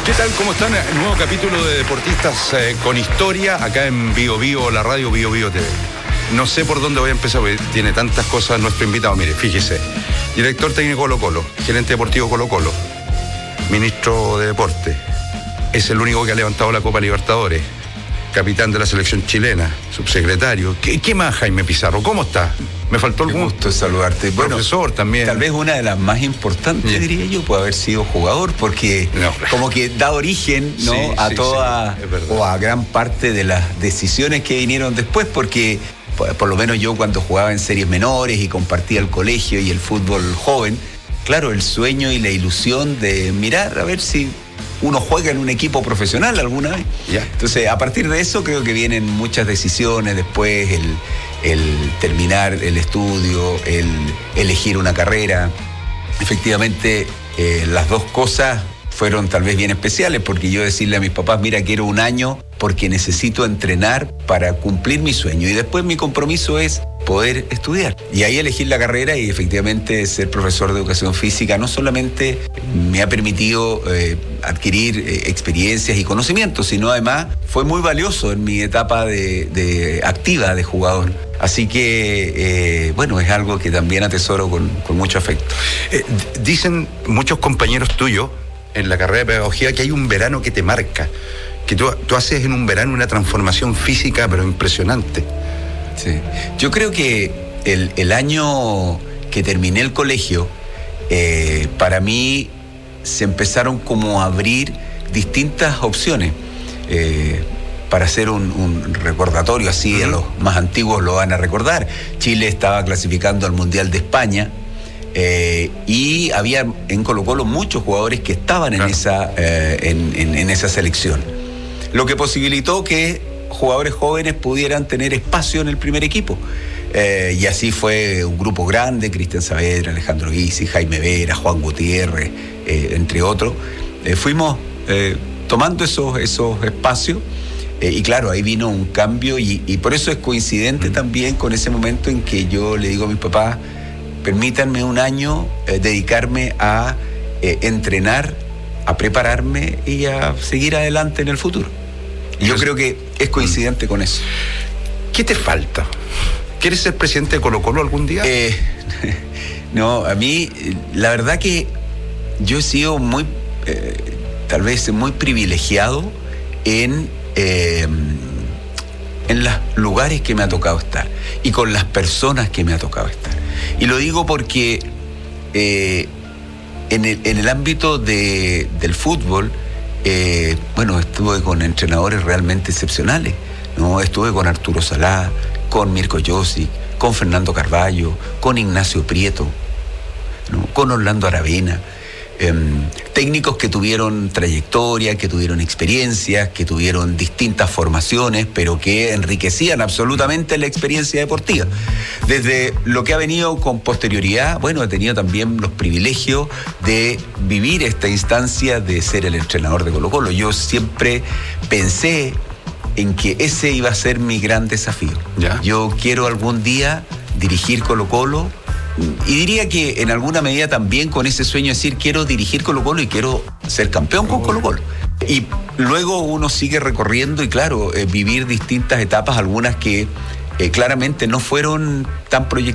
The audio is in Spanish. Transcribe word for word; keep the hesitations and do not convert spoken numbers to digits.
¿Qué tal? ¿Cómo están? Nuevo capítulo de Deportistas eh, con Historia, acá en Bio Bio, la radio Bio Bio T V. No sé por dónde voy a empezar, porque tiene tantas cosas nuestro invitado. Mire, fíjese. Director técnico Colo Colo, gerente deportivo Colo Colo, ministro de Deporte. Es el único que ha levantado la Copa Libertadores. Capitán de la selección chilena, subsecretario. ¿Qué, qué más, Jaime Pizarro? ¿Cómo está? ¿Me faltó algún? Qué gusto saludarte. Bueno, profesor también. Tal vez una de las más importantes, yeah. diría yo, puede haber sido jugador, porque no. como que da origen, ¿no? Sí, a sí, toda sí, o a gran parte de las decisiones que vinieron después, porque por, por lo menos yo cuando jugaba en series menores y compartía el colegio y el fútbol joven, claro, el sueño y la ilusión de mirar a ver si uno juega en un equipo profesional alguna vez. Yeah. Entonces, a partir de eso creo que vienen muchas decisiones después, el, el terminar el estudio, el elegir una carrera. Efectivamente, eh, las dos cosas fueron tal vez bien especiales, porque yo decirle a mis papás, mira, quiero un año porque necesito entrenar para cumplir mi sueño. Y después mi compromiso es poder estudiar. Y ahí elegir la carrera, y efectivamente ser profesor de educación física no solamente me ha permitido eh, adquirir eh, experiencias y conocimientos, sino además fue muy valioso en mi etapa de, de activa de jugador. Así que, eh, bueno, es algo que también atesoro con, con mucho afecto. Eh, dicen muchos compañeros tuyos en la carrera de pedagogía que hay un verano que te marca, que tú, tú haces en un verano una transformación física pero impresionante. Sí. Yo creo que el, el año que terminé el colegio, eh, para mí se empezaron como a abrir distintas opciones. Eh, para hacer un, un recordatorio así, uh-huh. a los más antiguos lo van a recordar. Chile estaba clasificando al Mundial de España, eh, y había en Colo Colo muchos jugadores que estaban en, claro. esa, eh, en, en, en esa selección. Lo que posibilitó que jugadores jóvenes pudieran tener espacio en el primer equipo. Eh, y así fue un grupo grande: Cristian Saavedra, Alejandro Gysi, Jaime Vera, Juan Gutiérrez, eh, entre otros. Eh, fuimos eh, tomando esos, esos espacios. Eh, y claro, ahí vino un cambio, y, y por eso es coincidente mm. también con ese momento en que yo le digo a mis papás, permítanme un año eh, dedicarme a eh, entrenar, a prepararme y a seguir adelante en el futuro. Y yo creo que es coincidente mm. con eso. ¿Qué te falta? ¿Quieres ser presidente de Colo Colo algún día? Eh, no, a mí, la verdad que yo he sido muy, eh, tal vez muy privilegiado en... Eh, en los lugares que me ha tocado estar y con las personas que me ha tocado estar. Y lo digo porque eh, en, el, en el ámbito de, del fútbol, eh, bueno, estuve con entrenadores realmente excepcionales, ¿no? Estuve con Arturo Salá, con Mirko Josic, con Fernando Carvalho, con Ignacio Prieto, ¿no? Con Orlando Aravena. Eh, técnicos que tuvieron trayectoria, que tuvieron experiencias, que tuvieron distintas formaciones, pero que enriquecían absolutamente la experiencia deportiva. Desde lo que ha venido con posterioridad, bueno, he tenido también los privilegios de vivir esta instancia de ser el entrenador de Colo Colo. Yo siempre pensé en que ese iba a ser mi gran desafío. ¿Ya? Yo quiero algún día dirigir Colo Colo. Y diría que en alguna medida también con ese sueño de decir, quiero dirigir Colo Colo y quiero ser campeón con Colo Colo. Y luego uno sigue recorriendo y claro, eh, vivir distintas etapas, algunas que eh, claramente no fueron tan proyectadas.